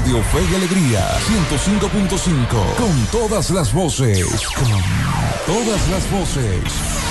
Radio Fe y Alegría 105.5. Con todas las voces. Con todas las voces.